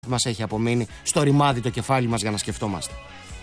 μας έχει απομείνει στο ρημάδι το κεφάλι μας για να σκεφτόμαστε.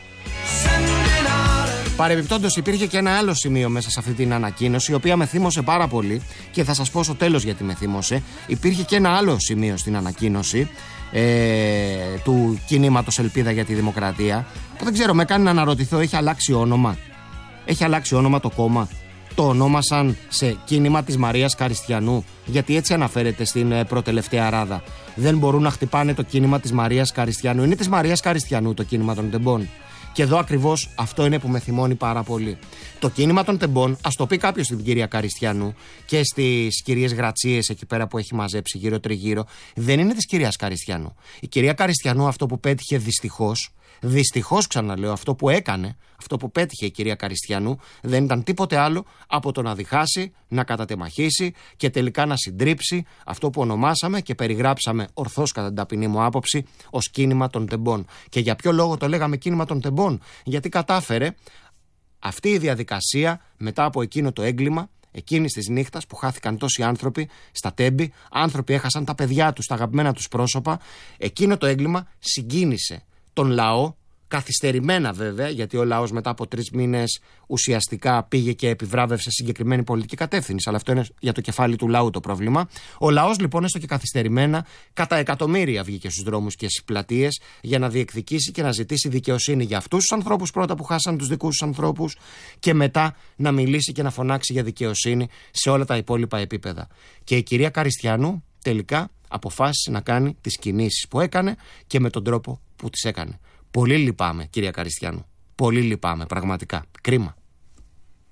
Παρεμπιπτόντως, υπήρχε και ένα άλλο σημείο μέσα σε αυτή την ανακοίνωση, η οποία με θύμωσε πάρα πολύ και θα σας πω στο τέλος γιατί με θύμωσε. Υπήρχε και ένα άλλο σημείο στην ανακοίνωση του κινήματος Ελπίδα για τη Δημοκρατία, που δεν ξέρω, με κάνει να αναρωτηθώ, έχει αλλάξει όνομα. Έχει αλλάξει όνομα το κόμμα. Το ονόμασαν σε κίνημα της Μαρίας Καριστιανού, γιατί έτσι αναφέρεται στην προτελευταία ράδα. Δεν μπορούν να χτυπάνε το κίνημα της Μαρίας Καριστιανού. Είναι της Μαρίας Καριστιανού το κίνημα των τεμπών. Και εδώ ακριβώς αυτό είναι που με θυμώνει πάρα πολύ. Το κίνημα των τεμπών, ας το πει κάποιος στην κυρία Καριστιανού και στις κυρίες Γρατσίες εκεί πέρα που έχει μαζέψει γύρω-τριγύρω, δεν είναι της κυρίας Καριστιανού. Η κυρία Καριστιανού αυτό που πέτυχε δυστυχώς ξαναλέω, αυτό που έκανε, αυτό που πέτυχε η κυρία Καριστιανού δεν ήταν τίποτε άλλο από το να διχάσει, να κατατεμαχίσει και τελικά να συντρίψει αυτό που ονομάσαμε και περιγράψαμε ορθώς κατά την ταπεινή μου άποψη ως κίνημα των τεμπών. Και για ποιο λόγο το λέγαμε κίνημα των τεμπών? Γιατί κατάφερε αυτή η διαδικασία μετά από εκείνο το έγκλημα, εκείνης της νύχτας που χάθηκαν τόσοι άνθρωποι στα τέμπη, άνθρωποι έχασαν τα παιδιά τους, τα αγαπημένα τους πρόσωπα, εκείνο το έγκλημα συγκίνησε τον λαό, καθυστερημένα βέβαια, γιατί ο λαός μετά από 3 μήνες ουσιαστικά πήγε και επιβράβευσε συγκεκριμένη πολιτική κατεύθυνση, αλλά αυτό είναι για το κεφάλι του λαού το πρόβλημα. Ο λαός λοιπόν έστω και καθυστερημένα κατά εκατομμύρια βγήκε στους δρόμους και στις πλατείες για να διεκδικήσει και να ζητήσει δικαιοσύνη για αυτούς τους ανθρώπους πρώτα που χάσαν τους δικούς τους ανθρώπους και μετά να μιλήσει και να φωνάξει για δικαιοσύνη σε όλα τα υπόλοιπα επίπεδα. Και η κυρία Καριστιανού τελικά αποφάσισε να κάνει τις κινήσεις που έκανε και με τον τρόπο που τις έκανε. Πολύ λυπάμαι, κυρία Καριστιανού. Πολύ λυπάμαι, πραγματικά. Κρίμα.